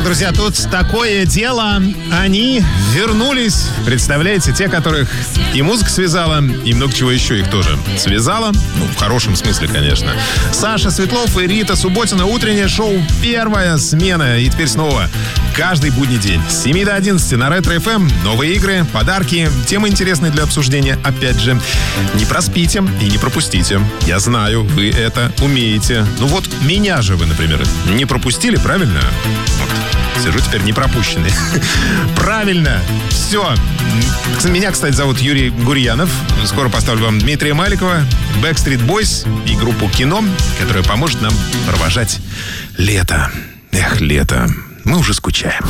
друзья, тут такое дело. Они вернулись. Представляете, те, которых и музыка связала, и много чего еще их тоже связала. Ну, в хорошем смысле, конечно. Саша Светлов и Рита Субботина. Утреннее шоу «Первая смена». И теперь снова каждый будний день с 7 до 11 на Ретро-ФМ. Новые игры, подарки, темы интересные для обсуждения. Опять же, не проспите и не пропустите. Я знаю, вы это умеете. Ну вот, меня же вы, например, не пропустили, правильно? Вот, сижу теперь не пропущенный. Правильно. Все. Меня, кстати, зовут Юрий Гурьянов. Скоро поставлю вам Дмитрия Маликова, Backstreet Boys и группу «Кино», которая поможет нам провожать лето. Эх, лето. Мы уже скучаем.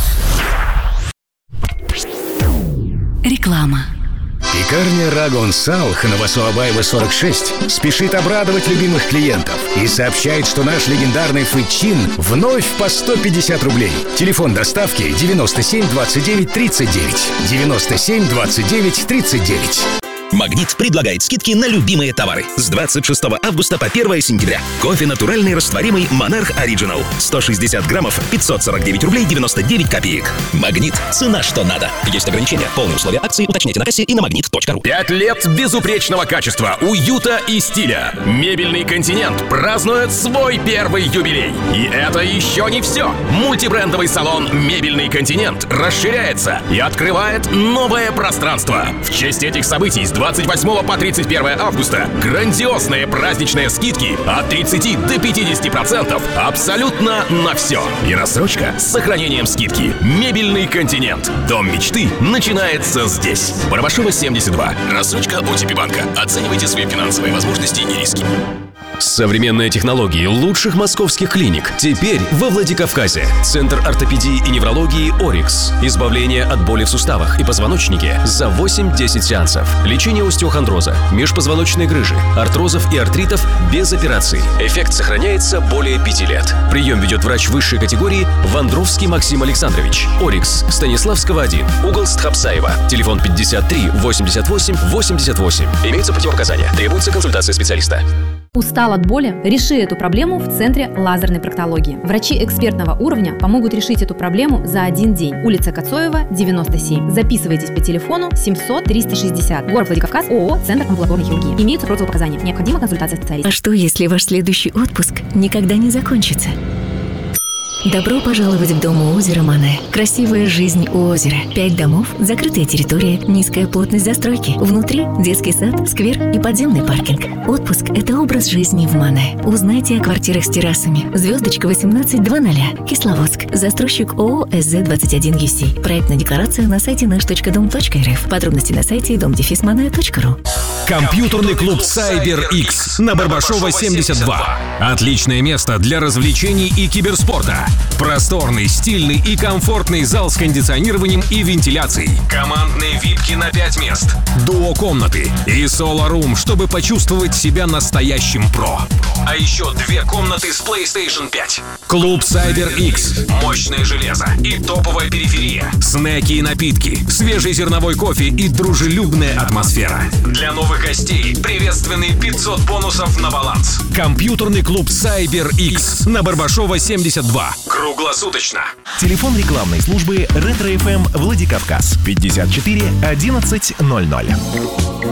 Реклама. Пекарня Рагон Салх на Васуабаева 46 спешит обрадовать любимых клиентов и сообщает, что наш легендарный фычин вновь по 150 рублей. Телефон доставки 97 29 39. 97 29 39. «Магнит» предлагает скидки на любимые товары. С 26 августа по 1 сентября. Кофе натуральный растворимый «Монарх Ориджинал». 160 граммов, 549 рублей 99 копеек. «Магнит» — цена что надо. Есть ограничения. Полные условия акции уточняйте на кассе и на magnet.ru. 5 лет безупречного качества, уюта и стиля. Мебельный континент празднует свой первый юбилей. И это еще не все. Мультибрендовый салон «Мебельный континент» расширяется и открывает новое пространство. В честь этих событий с 28 по 31 августа грандиозные праздничные скидки от 30 до 50% абсолютно на все. И рассрочка с сохранением скидки. «Мебельный континент». Дом мечты начинается здесь. Барабашева, 72. Рассрочка OTP банка. Оценивайте свои финансовые возможности и риски. Современные технологии лучших московских клиник теперь во Владикавказе. Центр ортопедии и неврологии «Орикс». Избавление от боли в суставах и позвоночнике за 8-10 сеансов. Лечение остеохондроза, межпозвоночной грыжи, артрозов и артритов без операций. Эффект сохраняется более 5 лет. Прием ведет врач высшей категории Вандровский Максим Александрович. «Орикс». Станиславского 1. Угол Стхапсаева. Телефон 53 88 88. Имеются противопоказания. Требуется консультация специалиста. Устал от боли? Реши эту проблему в Центре лазерной проктологии. Врачи экспертного уровня помогут решить эту проблему за один день. Улица Коцоева, 97. Записывайтесь по телефону 700 360. Город Владикавказ, ООО «Центр амбулаторной хирургии». Имеются противопоказания. Необходима консультация специалиста. А что, если ваш следующий отпуск никогда не закончится? Добро пожаловать в дом у озера Мане. Красивая жизнь у озера. 5 домов, закрытая территория, низкая плотность застройки. Внутри детский сад, сквер и подземный паркинг. Отпуск – это образ жизни в Мане. Узнайте о квартирах с террасами. Звездочка 1820. Кисловодск. Застройщик ООО СЗ-21ЮС. Проектная декларация на сайте наш.дом.рф. Подробности на сайте dom-mane.ru. Компьютерный клуб CyberX на Барбашова 72. Отличное место для развлечений и киберспорта. Просторный, стильный и комфортный зал с кондиционированием и вентиляцией. Командные випки на 5 мест. Дуо-комнаты и соло-рум, чтобы почувствовать себя настоящим про. А еще 2 комнаты с PlayStation 5. Клуб CyberX. Мощное железо и топовая периферия. Снеки и напитки, свежий зерновой кофе и дружелюбная атмосфера. Для новых гостей приветственные 500 бонусов на баланс. Компьютерный клуб CyberX на Барбашова 72. Круглосуточно. Телефон рекламной службы Ретро-ФМ Владикавказ 54 11 00.